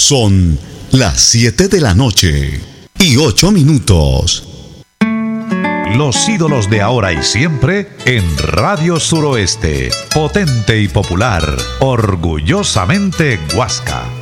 Son las 7 de la noche y 8 minutos. Los ídolos de ahora y siempre en Radio Suroeste. Potente y popular. Orgullosamente Huasca.